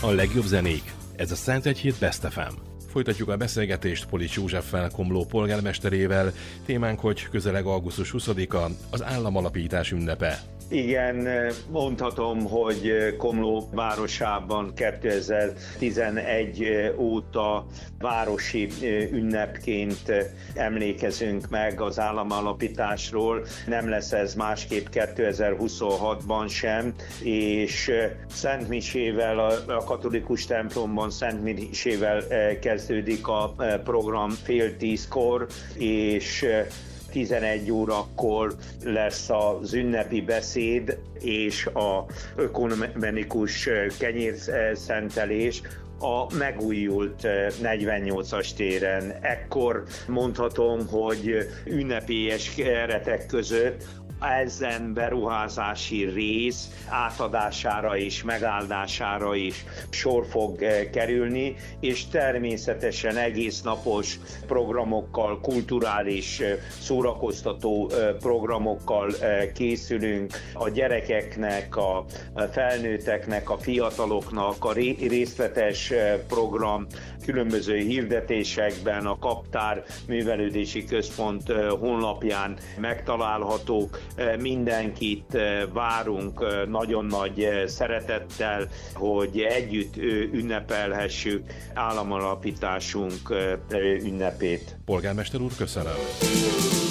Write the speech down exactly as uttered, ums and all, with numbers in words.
A legjobb zenék. Ez a Szentegyhíd Best ef em. Folytatjuk a beszélgetést Polics Józseffel, Komló polgármesterével. Témánk, hogy közeleg augusztus huszadika, az államalapítás ünnepe. Igen, mondhatom, hogy Komló városában kétezer-tizenegy óta városi ünnepként emlékezünk meg az államalapításról. Nem lesz ez másképp kétezer-huszonhatban sem, és Szent Misével, a katolikus templomban Szent Misével kezdődik a program fél tízkor, és tizenegy órakor lesz az ünnepi beszéd és a ökumenikus kenyérszentelés a megújult negyvennyolcas téren. Ekkor mondhatom, hogy ünnepélyes keretek között ezen beruházási rész átadására és megáldására is sor fog kerülni, és természetesen egész napos programokkal, kulturális, szórakoztató programokkal készülünk a gyerekeknek, a felnőtteknek, a fiataloknak, a részletes program különböző hirdetésekben, a Kaptár Művelődési Központ honlapján megtalálhatók. Mindenkit várunk nagyon nagy szeretettel, hogy együtt ünnepelhessük államalapításunk ünnepét. Polgármester úr, köszönöm!